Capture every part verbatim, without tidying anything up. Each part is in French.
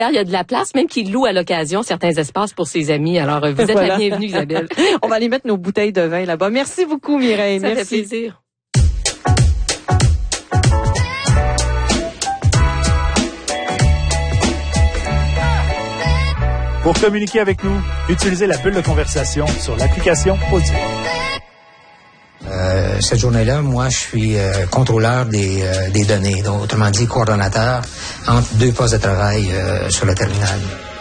Il y a de la place, même qu'il loue à l'occasion certains espaces pour ses amis. Alors, vous êtes voilà. la bienvenue, Isabelle. On va aller mettre nos bouteilles de vin là-bas. Merci beaucoup, Mireille. Ça Merci. fait plaisir. Pour communiquer avec nous, utilisez la bulle de conversation sur l'application Audio. Euh, cette journée-là, moi, je suis euh, contrôleur des, euh, des données, donc autrement dit coordonnateur entre deux postes de travail euh, sur le terminal.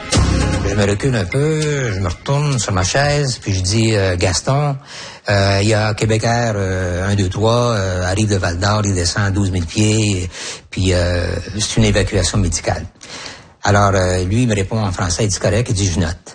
Je me recule un peu, je me retourne sur ma chaise, puis je dis euh, Gaston, il euh, y a Québécois euh, un, deux, trois, euh, arrive de Val-d'Or, il descend à douze mille pieds, puis euh, c'est une évacuation médicale. Alors, euh, lui, il me répond en français, il dit correct, il dit je note.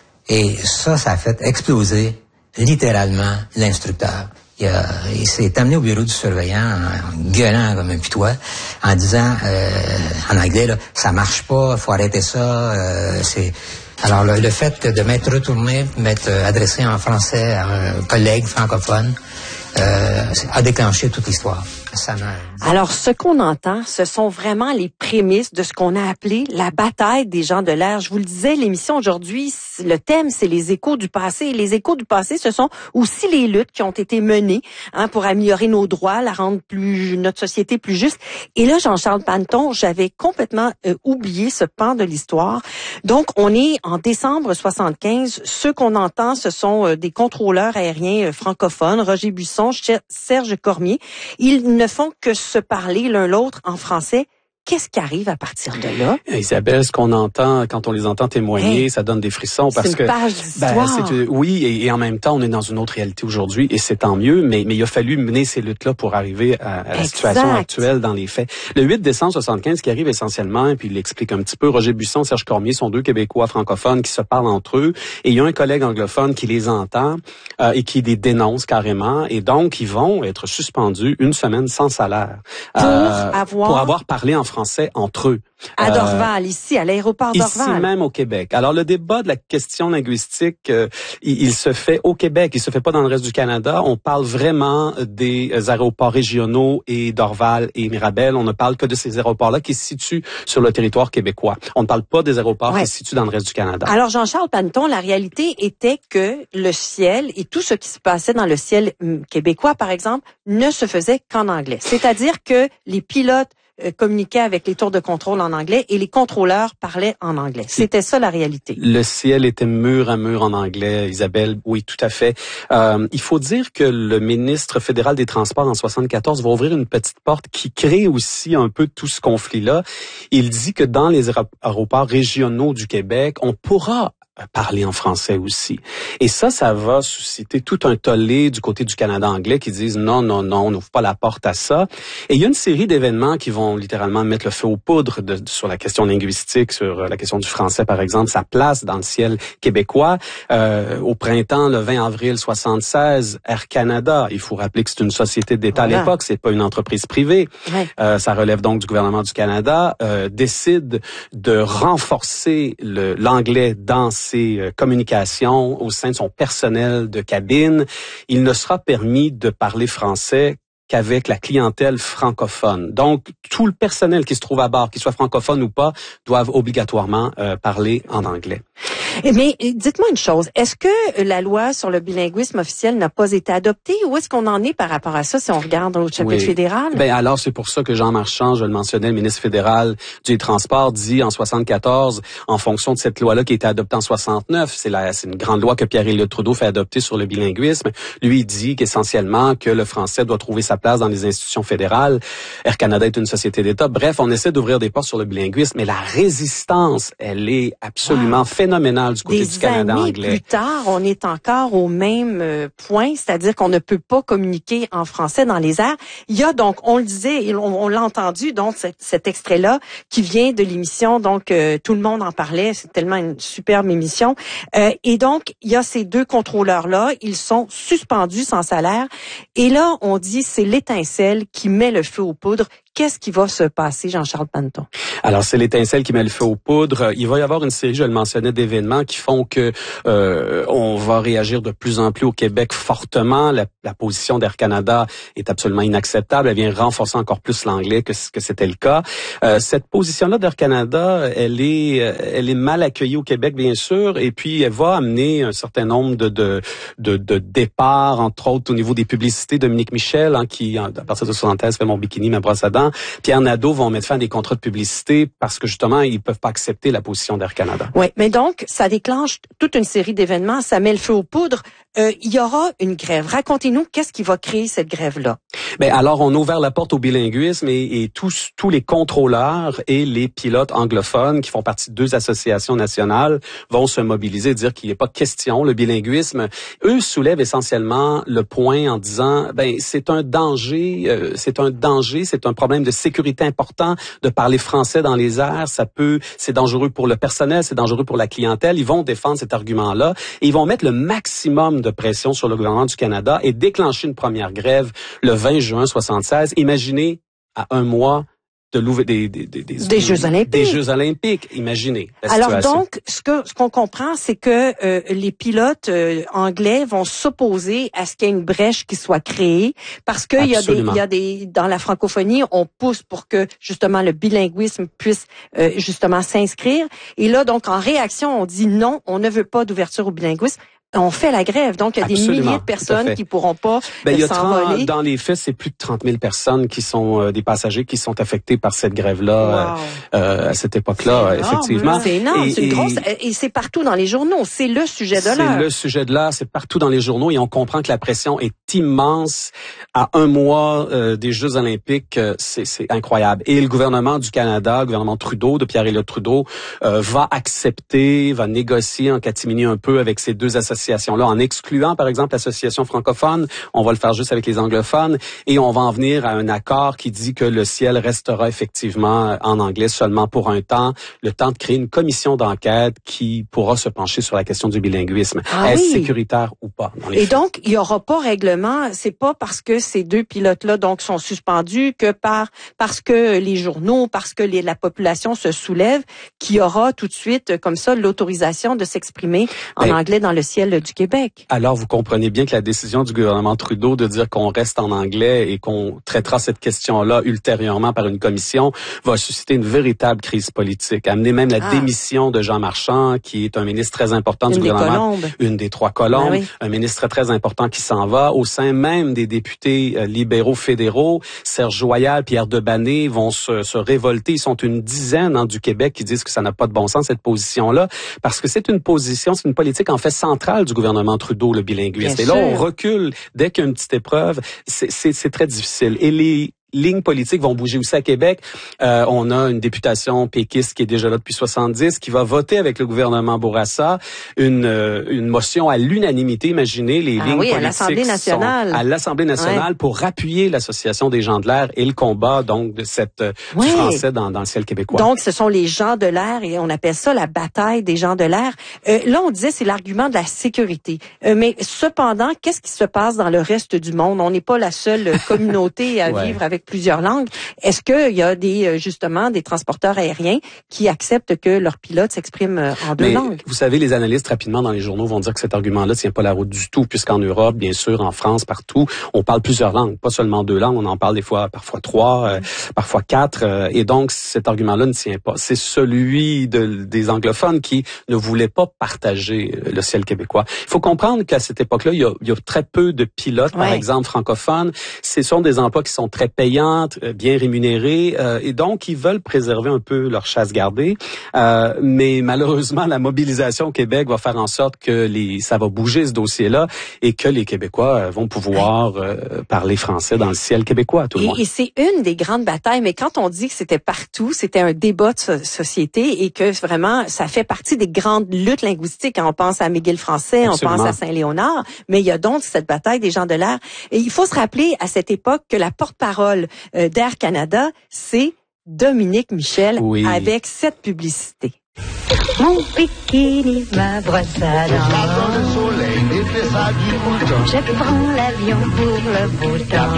Et ça, ça a fait exploser littéralement l'instructeur. Il, a, il s'est amené au bureau du surveillant en gueulant comme un pitois, en disant euh, en anglais, là, ça marche pas, faut arrêter ça. Euh, c'est alors le, le fait de m'être retourné, m'être adressé en français à un collègue francophone, euh, a déclenché toute l'histoire. Ça m'a... Alors, ce qu'on entend, ce sont vraiment les prémices de ce qu'on a appelé la bataille des gens de l'air. Je vous le disais, l'émission aujourd'hui, le thème, c'est les échos du passé. Et les échos du passé, ce sont aussi les luttes qui ont été menées hein, pour améliorer nos droits, la rendre plus, notre société plus juste. Et là, Jean-Charles Panton, j'avais complètement euh, oublié ce pan de l'histoire. Donc, on est en décembre soixante-quinze. Ceux qu'on entend, ce sont euh, des contrôleurs aériens euh, francophones, Roger Buisson, Serge Cormier. Ils ne font que se parler l'un l'autre en français. Qu'est-ce qui arrive à partir de là? Isabelle, ce qu'on entend, quand on les entend témoigner, hey, ça donne des frissons parce que... C'est une page d'histoire. Ben, c'est, oui, et, et en même temps, on est dans une autre réalité aujourd'hui et c'est tant mieux, mais, mais il a fallu mener ces luttes-là pour arriver à, à la situation actuelle dans les faits. Le huit décembre soixante-quinze, qui arrive essentiellement, et puis il l'explique un petit peu, Roger Buisson, Serge Cormier sont deux Québécois francophones qui se parlent entre eux et il y a un collègue anglophone qui les entend euh, et qui les dénonce carrément et donc ils vont être suspendus une semaine sans salaire. Pour euh, avoir... Pour avoir parlé en français entre eux. À Dorval, euh, ici, à l'aéroport Dorval. Ici même au Québec. Alors, le débat de la question linguistique, euh, il, il se fait au Québec, il se fait pas dans le reste du Canada. On parle vraiment des aéroports régionaux et Dorval et Mirabel. On ne parle que de ces aéroports-là qui se situent sur le territoire québécois. On ne parle pas des aéroports ouais. qui se situent dans le reste du Canada. Alors, Jean-Charles Panton, la réalité était que le ciel et tout ce qui se passait dans le ciel québécois, par exemple, ne se faisait qu'en anglais. C'est-à-dire que les pilotes communiquaient avec les tours de contrôle en anglais et les contrôleurs parlaient en anglais. C'était ça la réalité. Le ciel était mur à mur en anglais, Isabelle. Oui, tout à fait. Euh, il faut dire que le ministre fédéral des Transports en soixante-quatorze va ouvrir une petite porte qui crée aussi un peu tout ce conflit-là. Il dit que dans les aéroports régionaux du Québec, on pourra parler en français aussi. Et ça, ça va susciter tout un tollé du côté du Canada anglais qui disent non, non, non, on n'ouvre pas la porte à ça. Et il y a une série d'événements qui vont littéralement mettre le feu aux poudres de, sur la question linguistique, sur la question du français, par exemple, sa place dans le ciel québécois. Euh, au printemps, le vingt avril soixante-seize, Air Canada, il faut rappeler que c'est une société d'État voilà. à l'époque, c'est pas une entreprise privée. Ouais. Euh, ça relève donc du gouvernement du Canada, euh, décide de renforcer le, l'anglais dans ses communications au sein de son personnel de cabine. Il ne sera permis de parler français qu'avec la clientèle francophone. Donc, tout le personnel qui se trouve à bord, qu'il soit francophone ou pas, doivent obligatoirement euh, parler en anglais. Mais dites-moi une chose, est-ce que la loi sur le bilinguisme officiel n'a pas été adoptée ou est-ce qu'on en est par rapport à ça si on regarde au chapitre oui. fédéral? Ben alors c'est pour ça que Jean Marchand, je le mentionnais, le ministre fédéral du Transport, dit en soixante-quatorze, en fonction de cette loi-là qui a été adoptée en soixante-neuf, c'est, la, c'est une grande loi que Pierre-Éliott Trudeau fait adopter sur le bilinguisme. Lui, il dit qu'essentiellement que le français doit trouver sa place dans les institutions fédérales. Air Canada est une société d'État. Bref, on essaie d'ouvrir des portes sur le bilinguisme, mais la résistance, elle est absolument wow. phénoménale du côté des du Canada années anglais. Plus tard, on est encore au même euh, point, c'est-à-dire qu'on ne peut pas communiquer en français dans les airs. Il y a donc, on le disait, on, on l'a entendu, donc cet, cet extrait-là qui vient de l'émission, donc euh, tout le monde en parlait, c'est tellement une superbe émission. Euh, et donc, il y a ces deux contrôleurs-là, ils sont suspendus sans salaire. Et là, on dit, c'est l'étincelle qui met le feu aux poudres. qu'est-ce qui va se passer, Jean-Charles Panneton? Alors, c'est l'étincelle qui met le feu aux poudres. Il va y avoir une série, je le mentionnais, d'événements qui font que euh, on va réagir de plus en plus au Québec fortement. La, la position d'Air Canada est absolument inacceptable. Elle vient renforcer encore plus l'anglais que que c'était le cas. Euh, cette position-là d'Air Canada, elle est elle est mal accueillie au Québec, bien sûr, et puis elle va amener un certain nombre de de de, de départs, entre autres au niveau des publicités. Dominique Michel, hein, qui à partir de soixante-treize fait mon bikini, ma brosse à dents. Pierre Nadeau vont mettre fin à des contrats de publicité parce que justement ils peuvent pas accepter la position d'Air Canada. Oui, mais donc ça déclenche toute une série d'événements, ça met le feu aux poudres. Euh, il y aura une grève. Racontez-nous qu'est-ce qui va créer cette grève-là. Ben alors on a ouvert la porte au bilinguisme et, et tous tous les contrôleurs et les pilotes anglophones qui font partie de deux associations nationales vont se mobiliser et dire qu'il n'est pas question le bilinguisme. Eux soulèvent essentiellement le point en disant ben c'est un danger, euh, c'est un danger, c'est un problème de sécurité important de parler français dans les airs. Ça peut, c'est dangereux pour le personnel, c'est dangereux pour la clientèle. Ils vont défendre cet argument-là et ils vont mettre le maximum de pression sur le gouvernement du Canada et déclencher une première grève le vingt juin soixante-seize. Imaginez à un mois de l'ouver des des des, des, des Jeux olympiques. Des Jeux olympiques, imaginez la Alors situation. donc ce que ce qu'on comprend c'est que euh, les pilotes euh, anglais vont s'opposer à ce qu'il y ait une brèche qui soit créée parce que il y a des il y a des dans la francophonie, on pousse pour que justement le bilinguisme puisse euh, justement s'inscrire et là donc en réaction, on dit non, on ne veut pas d'ouverture au bilinguisme. On fait la grève, donc il y a Absolument, des milliers de personnes qui pourront pas ben, il y a s'envoler. Dans les faits, c'est plus de trente mille personnes qui sont euh, des passagers qui sont affectés par cette grève-là wow. euh, à cette époque-là, c'est effectivement. Énorme, c'est énorme, c'est une grosse et c'est partout dans les journaux. C'est le sujet de l'heure. C'est le sujet de l'heure, c'est partout dans les journaux et on comprend que la pression est immense. À un mois euh, des Jeux olympiques, euh, c'est, c'est incroyable. Et le gouvernement du Canada, le gouvernement Trudeau, de Pierre-Éliott Trudeau, euh, va accepter, va négocier en catimini un peu avec ces deux associations là en excluant, par exemple, l'association francophone. On va le faire juste avec les anglophones et on va en venir à un accord qui dit que le ciel restera effectivement en anglais seulement pour un temps, le temps de créer une commission d'enquête qui pourra se pencher sur la question du bilinguisme. Ah Est-ce oui. sécuritaire ou pas? Dans les et faits. donc, il y aura pas règlement. C'est pas parce que ces deux pilotes-là donc sont suspendus que par parce que les journaux, parce que les, la population se soulève, qu'il y aura tout de suite comme ça l'autorisation de s'exprimer en ben, anglais dans le ciel du Québec. Alors, vous comprenez bien que la décision du gouvernement Trudeau de dire qu'on reste en anglais et qu'on traitera cette question-là ultérieurement par une commission va susciter une véritable crise politique, amener même la ah. démission de Jean Marchand, qui est un ministre très important une du des gouvernement. Colombes. Une des trois colombes. Ben oui. Un ministre très important qui s'en va. Au sein même des députés euh, libéraux fédéraux, Serge Joyal, Pierre Debanné vont se, se révolter. Ils sont une dizaine hein, du Québec qui disent que ça n'a pas de bon sens, cette position-là, parce que c'est une position, c'est une politique en fait centrale du gouvernement Trudeau, le bilinguisme. Bien Et là, sûr. on recule dès qu'il y a une petite épreuve. C'est, c'est, c'est très difficile. Et les lignes politiques vont bouger aussi à Québec. Euh, on a une députation péquiste qui est déjà là depuis soixante-dix, qui va voter avec le gouvernement Bourassa une euh, une motion à l'unanimité. Imaginez les ah lignes oui, politiques à l'Assemblée nationale. Sont à l'Assemblée nationale ouais. pour appuyer l'Association des gens de l'air et le combat donc de cette oui. du français dans, dans le ciel québécois. Donc, ce sont les gens de l'air et on appelle ça la bataille des gens de l'air. Euh, là, on disait c'est l'argument de la sécurité. Euh, mais cependant, qu'est-ce qui se passe dans le reste du monde? On n'est pas la seule communauté à ouais. vivre avec plusieurs langues. Est-ce qu'il y a des justement des transporteurs aériens qui acceptent que leurs pilotes s'expriment en deux Mais, langues? Vous savez, les analystes rapidement dans les journaux vont dire que cet argument-là tient pas la route du tout, puisqu'en Europe, bien sûr, en France, partout, on parle plusieurs langues, pas seulement deux langues, on en parle des fois, parfois trois, euh, parfois quatre, euh, et donc cet argument-là ne tient pas. C'est celui de, des anglophones qui ne voulaient pas partager le ciel québécois. Il faut comprendre qu'à cette époque-là, il y a, il y a très peu de pilotes, ouais. par exemple francophones. Ce sont des emplois qui sont très payants, bien rémunérés, euh, et donc ils veulent préserver un peu leur chasse gardée. Euh, mais malheureusement, la mobilisation au Québec va faire en sorte que les, ça va bouger ce dossier-là et que les Québécois vont pouvoir euh, parler français dans le ciel québécois, tout le et, monde. Et c'est une des grandes batailles, mais quand on dit que c'était partout, c'était un débat de so- société et que vraiment, ça fait partie des grandes luttes linguistiques. On pense à McGill français, Absolument. on pense à Saint-Léonard, mais il y a donc cette bataille des gens de l'air. Et il faut se rappeler à cette époque que la porte-parole euh, d'Air Canada, c'est Dominique Michel oui. avec cette publicité. Mon bikini, ma brosse à dents. Je prends l'avion pour le beau temps.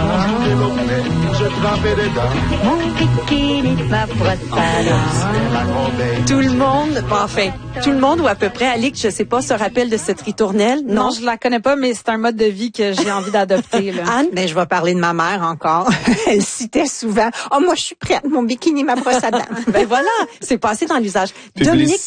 Mon bikini, ma brosse à dents. Tout le monde, bon, enfin, tout le monde ou à peu près, Alix, je sais pas, se rappelle de cette ritournelle? Non, non je la connais pas, mais c'est un mode de vie que j'ai envie d'adopter. Là. Anne? Ben, je vais parler de ma mère encore. Elle citait souvent, « Oh, moi, je suis prête, mon bikini, ma brosse à dents. » Ben voilà, c'est passé dans l'usage. Publicité